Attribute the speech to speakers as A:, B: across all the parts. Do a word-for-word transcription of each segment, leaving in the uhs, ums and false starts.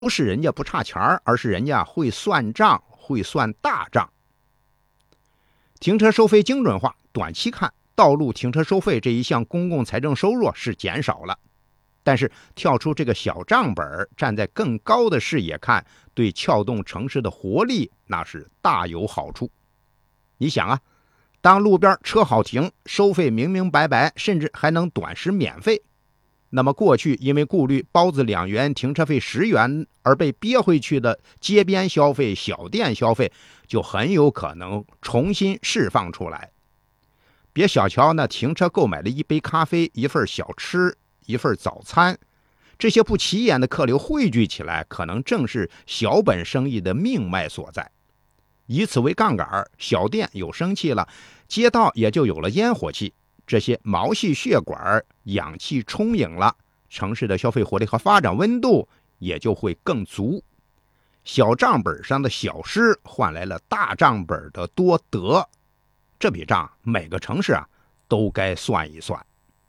A: 不是人家不差钱儿，而是人家会算账，会算大账。停车收费精准化，短期看，道路停车收费这一项公共财政收入是减少了，但是跳出这个小账本，站在更高的视野看，对撬动城市的活力那是大有好处。你想啊，当路边车好停，收费明明白白，甚至还能短时免费，那么过去因为顾虑包子两元停车费十元而被憋回去的街边消费小店消费就很有可能重新释放出来。别小瞧那停车购买的一杯咖啡，一份小吃，一份早餐，这些不起眼的客流汇聚起来，可能正是小本生意的命脉所在。以此为杠杆，小店有生气了，街道也就有了烟火气，这些毛细血管氧气充盈了，城市的消费活力和发展温度也就会更足。小账本上的小失换来了大账本的多得，这笔账每个城市啊都该算一算。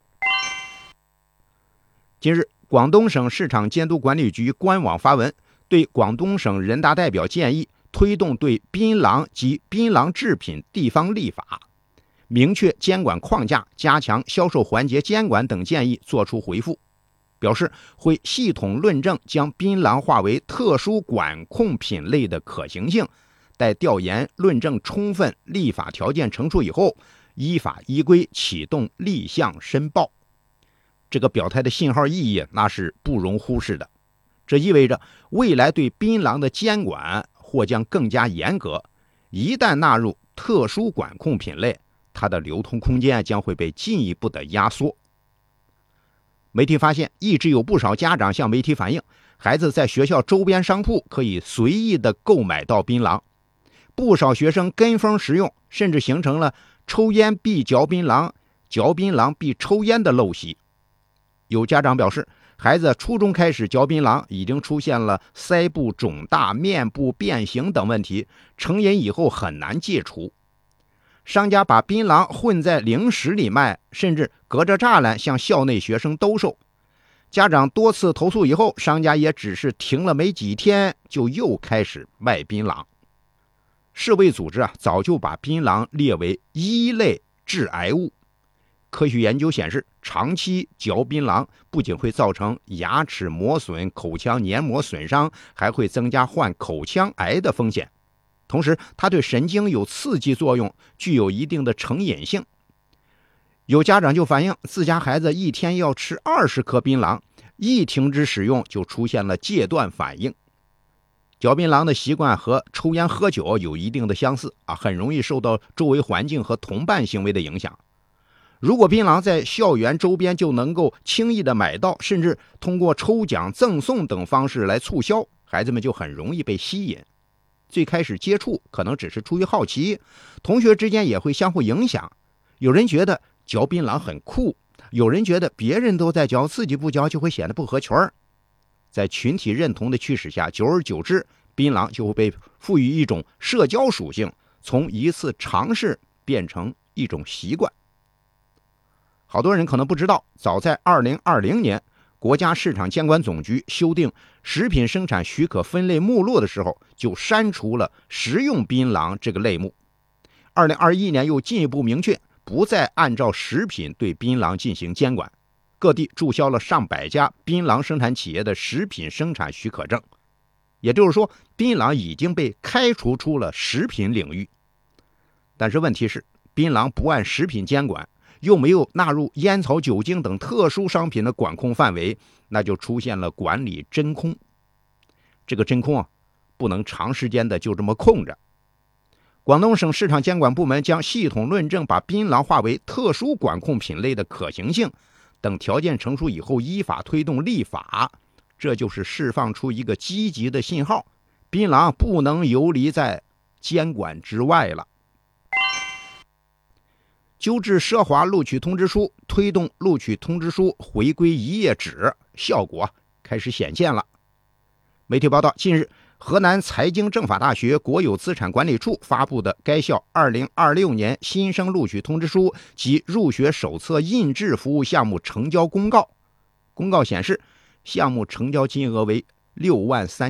A: 近日，广东省市场监督管理局官网发文，对广东省人大代表建议推动对槟榔及槟榔制品地方立法，明确监管框架，加强销售环节监管等建议作出回复，表示会系统论证将槟榔划为特殊管控品类的可行性，待调研论证充分，立法条件成熟以后，依法依规启动立项申报。这个表态的信号意义那是不容忽视的，这意味着未来对槟榔的监管或将更加严格，一旦纳入特殊管控品类，它的流通空间将会被进一步的压缩。媒体发现，一直有不少家长向媒体反映，孩子在学校周边商铺可以随意的购买到槟榔，不少学生跟风食用，甚至形成了抽烟必嚼槟榔，嚼槟榔必抽烟的陋习。有家长表示，孩子初中开始嚼槟榔，已经出现了腮部肿大、面部变形等问题，成瘾以后很难戒除。商家把槟榔混在零食里卖，甚至隔着栅栏向校内学生兜售。家长多次投诉以后，商家也只是停了没几天，就又开始卖槟榔。世卫组织啊，早就把槟榔列为一类致癌物。科学研究显示，长期嚼槟榔不仅会造成牙齿磨损、口腔黏膜损伤，还会增加患口腔癌的风险。同时，它对神经有刺激作用，具有一定的成瘾性。有家长就反映，自家孩子一天要吃二十颗槟榔，一停止使用就出现了戒断反应。嚼槟榔的习惯和抽烟喝酒有一定的相似啊，很容易受到周围环境和同伴行为的影响。如果槟榔在校园周边就能够轻易的买到，甚至通过抽奖、赠送等方式来促销，孩子们就很容易被吸引。最开始接触可能只是出于好奇，同学之间也会相互影响。有人觉得嚼槟榔很酷，有人觉得别人都在嚼，自己不嚼就会显得不合群儿。在群体认同的驱使下，久而久之，槟榔就会被赋予一种社交属性，从一次尝试变成一种习惯。好多人可能不知道，早在二零二零年，国家市场监管总局修订食品生产许可分类目录的时候，就删除了食用槟榔这个类目。二零二一年又进一步明确，不再按照食品对槟榔进行监管，各地注销了上百家槟榔生产企业的食品生产许可证。也就是说，槟榔已经被开除出了食品领域。但是问题是，槟榔不按食品监管，又没有纳入烟草、酒精等特殊商品的管控范围，那就出现了管理真空。这个真空啊，不能长时间的就这么空着。广东省市场监管部门将系统论证把槟榔划为特殊管控品类的可行性，等条件成熟以后，依法推动立法。这就是释放出一个积极的信号，槟榔不能游离在监管之外了。纠治奢华录取通知书，推动录取通知书回归一页纸，效果开始显现了。媒体报道，近日河南财经政法大学国有资产管理处发布的该校二零二六年新生录取通知书及入学手册印制服务项目成交公告。公告显示，项目成交金额为六万三